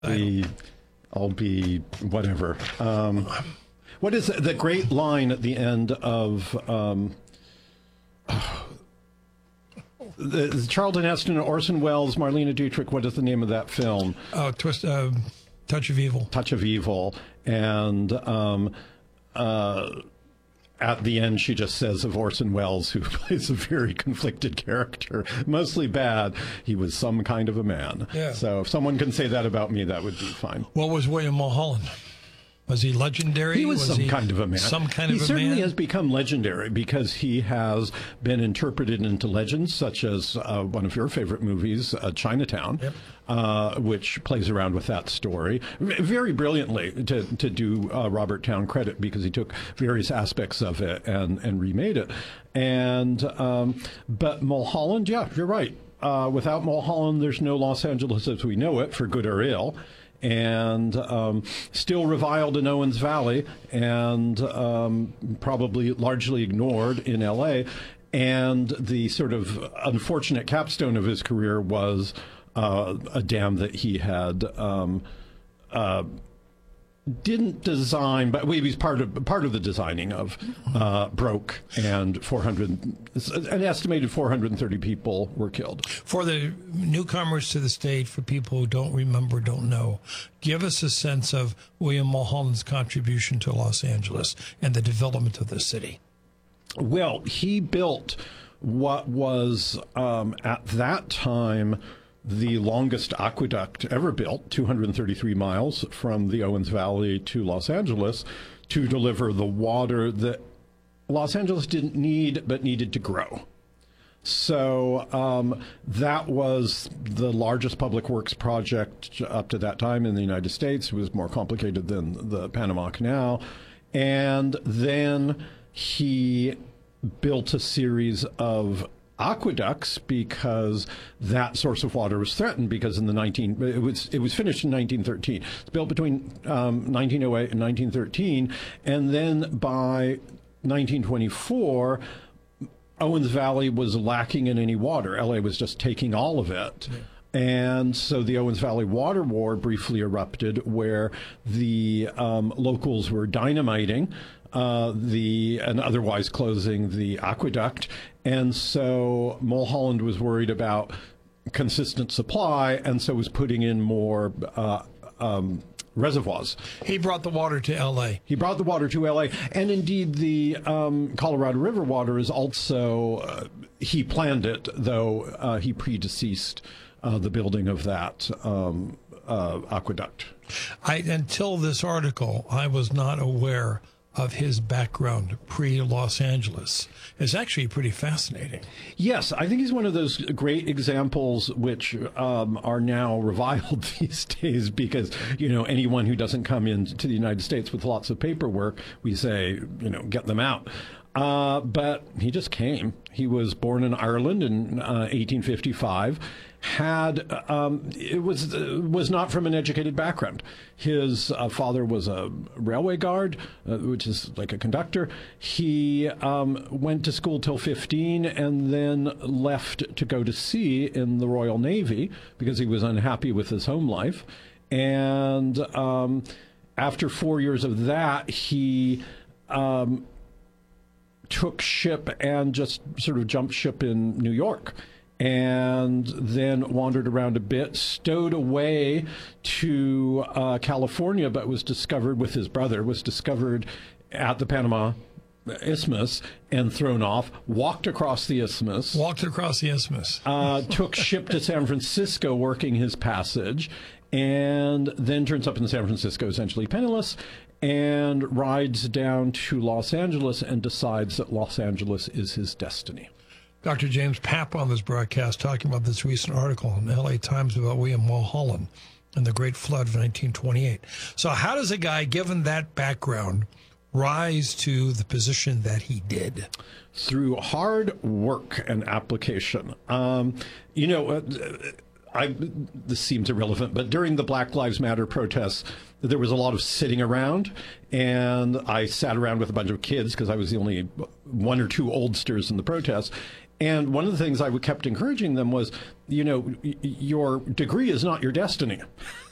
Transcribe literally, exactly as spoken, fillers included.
be, I'll be whatever. Um, what is the great line at the end of um, the, the Charlton Heston, Orson Welles, Marlene Dietrich? What is the name of that film? Oh, twist, uh, Touch of Evil. Touch of Evil, and um, uh, at the end, she just says of Orson Welles, who plays a very conflicted character, mostly bad, he was some kind of a man. Yeah. So if someone can say that about me, that would be fine. What was William Mulholland? Was he legendary? He was, was some he kind of a man. Some kind he of a certainly man? has become legendary because he has been interpreted into legends, such as uh, one of your favorite movies, uh, Chinatown, Yep. uh, which plays around with that story very brilliantly, to, to do uh, Robert Towne credit, because he took various aspects of it and, and remade it. And um, but Mulholland, yeah, you're right. Uh, without Mulholland, there's no Los Angeles as we know it, for good or ill. And um, still reviled in Owens Valley, and um, probably largely ignored in L A. And the sort of unfortunate capstone of his career was uh, a dam that he had um, uh, didn't design, but he was part of part of the designing of, uh, broke, and four hundred, an estimated four hundred thirty people were killed. For the newcomers to the state, for people who don't remember, don't know, give us a sense of William Mulholland's contribution to Los Angeles and the development of the city. Well, he built what was um, at that time the longest aqueduct ever built, two hundred thirty-three miles from the Owens Valley to Los Angeles, to deliver the water that Los Angeles didn't need but needed to grow. So um, that was the largest public works project up to that time in the United States. It was more complicated than the Panama Canal. And then he built a series of aqueducts because that source of water was threatened, because in the nineteen it was it was finished in nineteen thirteen. It's built between um, nineteen oh eight and nineteen thirteen, and then by nineteen twenty-four, Owens Valley was lacking in any water. L A was just taking all of it. Yeah. And so the Owens Valley Water War briefly erupted, where the um, locals were dynamiting uh, the and otherwise closing the aqueduct. And so Mulholland was worried about consistent supply, and so was putting in more uh, um, reservoirs. He brought the water to L A. He brought the water to L A. And indeed, the um, Colorado River water is also, uh, he planned it, though uh, he predeceased uh, the building of that um, uh, aqueduct. I, until this article, I was not aware of his background pre-Los Angeles. Is actually pretty fascinating. Yes, I think he's one of those great examples which um, are now reviled these days, because, you know, anyone who doesn't come into the United States with lots of paperwork, we say, you know, get them out. Uh, but he just came. He was born in Ireland in uh, eighteen fifty-five. Had um, it was uh, was not from an educated background. His uh, father was a railway guard, uh, which is like a conductor. He um, went to school till fifteen, and then left to go to sea in the Royal Navy because he was unhappy with his home life. And um, after four years of that, he um, took ship and just sort of jumped ship in New York, and then wandered around a bit, stowed away to uh, California, but was discovered with his brother, was discovered at the Panama Isthmus and thrown off, walked across the isthmus. Walked across the isthmus. uh, took ship to San Francisco, working his passage, and then turns up in San Francisco essentially penniless, and rides down to Los Angeles and decides that Los Angeles is his destiny. Doctor James Papp on this broadcast talking about this recent article in the L A Times about William Mulholland and the Great Flood of nineteen twenty-eight. So how does a guy, given that background, rise to the position that he did? Through hard work and application. Um, you know, uh, I, this seems irrelevant, but during the Black Lives Matter protests, there was a lot of sitting around, and I sat around with a bunch of kids because I was the only one or two oldsters in the protests. And one of the things I kept encouraging them was, you know, y- your degree is not your destiny.